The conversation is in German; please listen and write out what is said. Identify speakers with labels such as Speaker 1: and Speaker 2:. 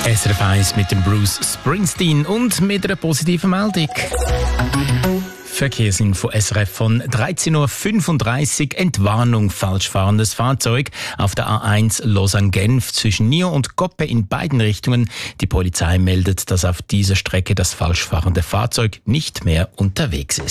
Speaker 1: SRF 1 mit dem Bruce Springsteen und mit einer positiven Meldung. Verkehrsinfo SRF von 13.35 Uhr. Entwarnung falsch fahrendes Fahrzeug auf der A1 Lausanne-Genf zwischen Nyon und Coppe in beiden Richtungen. Die Polizei meldet, dass auf dieser Strecke das falsch fahrende Fahrzeug nicht mehr unterwegs ist.